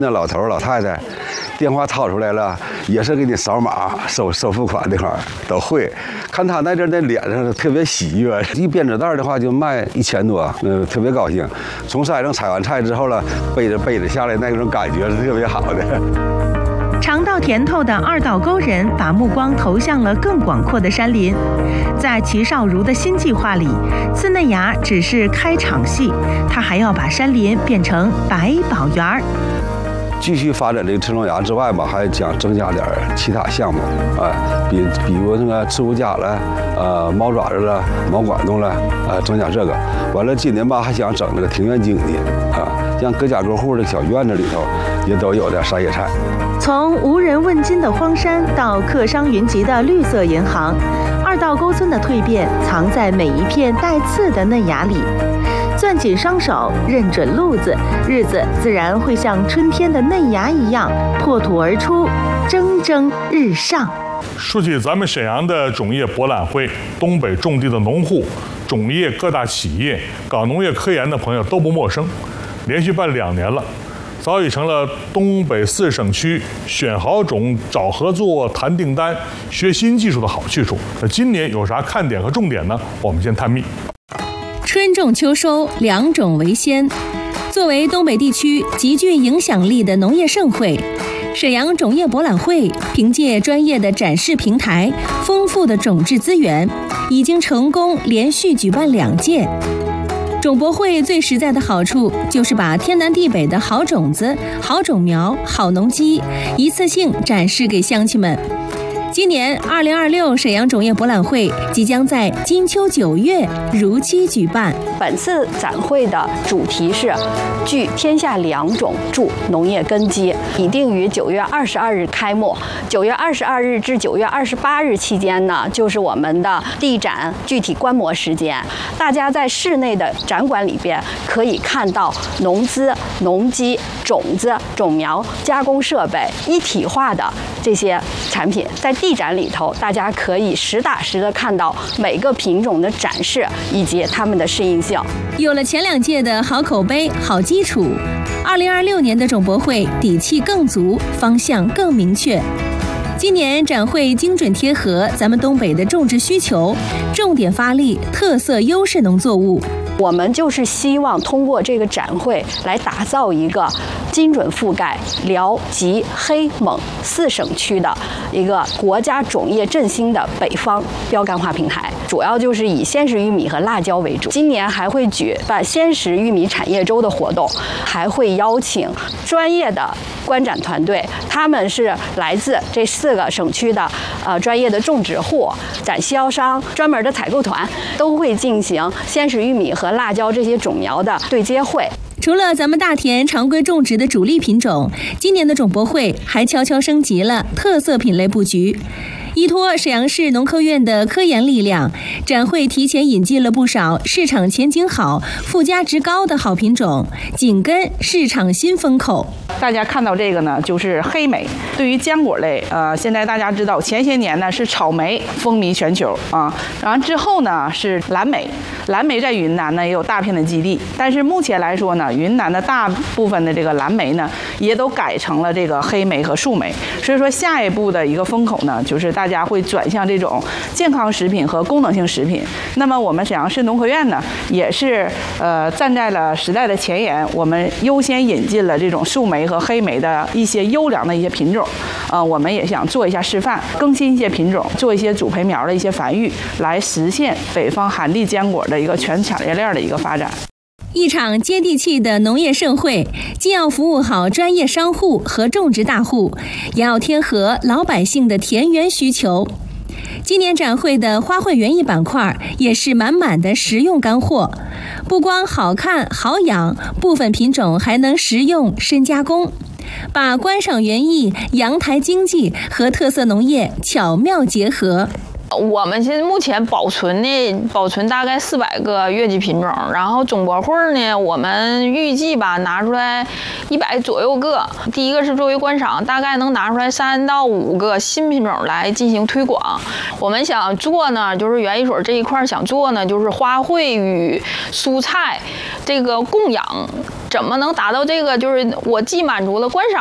那老头老太太，电话掏出来了，也是给你扫码收付款这块儿都会。看他那阵的脸上特别喜悦，一编织袋的话就卖1000多，特别高兴。从山上采完菜之后了，背着下来那种感觉是特别好的。 尝到甜头的二道沟人把目光投向了更广阔的山林。在齐少如的新计划里，刺嫩芽只是开场戏，他还要把山林变成百宝园。 继续发展这个刺龙芽之外吧，还想增加点其他项目，比如那个刺骨甲了，猫爪子了，毛管洞了，增加这个。完了，今年吧还想整那个庭院经济，像各家各户的小院子里头也都有点山野菜。 从无人问津的荒山到客商云集的绿色银行，二道沟村的蜕变藏在每一片带刺的嫩芽里。攥紧双手，认准路子，日子自然会像春天的嫩芽一样破土而出，蒸蒸日上。 说起咱们沈阳的种业博览会，东北种地的农户、种业各大企业、搞农业科研的朋友都不陌生，连续办2年了，早已成了东北4省区选好种、找合作、谈订单、学新技术的好去处。那今年有啥看点和重点呢？我们先探秘。 春种秋收，两种为先。作为东北地区极具影响力的农业盛会，沈阳种业博览会凭借专业的展示平台、丰富的种质资源，已经成功连续举办2届。种博会最实在的好处就是把天南地北的好种子、好种苗、好农机一次性展示给乡亲们。今年2026沈阳种业博览会即将在金秋9月如期举办。 本次展会的主题是“聚天下良种，助农业根基”，拟定于9月22日开幕。9月22日至9月28日期间呢，就是我们的地展具体观摩时间。大家在室内的展馆里边可以看到农资、农机、种子、种苗、加工设备一体化的这些产品。在地展里头，大家可以实打实的看到每个品种的展示以及它们的适应性。 有了前2届的好口碑、好基础，2026年的种博会底气更足，方向更明确。今年展会精准贴合咱们东北的种植需求，重点发力特色优势农作物。 我们就是希望通过这个展会来打造一个精准覆盖辽、吉、黑、蒙4省区的一个国家种业振兴的北方标杆化平台，主要就是以鲜食玉米和辣椒为主。今年还会举办鲜食玉米产业周的活动，还会邀请专业的观展团队，他们是来自这4个省区的专业的种植户、展销商、专门的采购团，都会进行鲜食玉米和辣椒这些种苗的对接会。 除了咱们大田常规种植的主力品种，今年的种博会还悄悄升级了特色品类布局。依托沈阳市农科院的科研力量，展会提前引进了不少市场前景好、附加值高的好品种，紧跟市场新风口。 大家看到这个呢，就是黑莓。对于坚果类，现在大家知道，前些年呢是草莓风靡全球啊，然后之后呢是蓝莓。蓝莓在云南呢也有大片的基地，但是目前来说呢，云南的大部分的这个蓝莓呢，也都改成了这个黑莓和树莓。所以说，下一步的一个风口呢，就是大家会转向这种健康食品和功能性食品。那么我们沈阳市农科院呢，也是站在了时代的前沿，我们优先引进了这种树莓和黑莓的一些优良的一些品种。我们也想做一下示范，更新一些品种，做一些主培苗的一些繁育，来实现北方寒地坚果的一个全产业链的一个发展。 一场接地气的农业盛会，既要服务好专业商户和种植大户，也要贴合老百姓的田园需求。今年展会的花卉园艺板块也是满满的实用干货，不光好看好养，部分品种还能食用深加工，把观赏园艺、阳台经济和特色农业巧妙结合。 我们现在目前保存大概400个月季品种，然后种博会呢，我们预计吧拿出来100左右个。第一个是作为观赏，大概能拿出来3到5个新品种来进行推广。我们想做呢，就是园艺所这一块想做呢，就是花卉与蔬菜这个供养怎么能达到这个？就是我既满足了观赏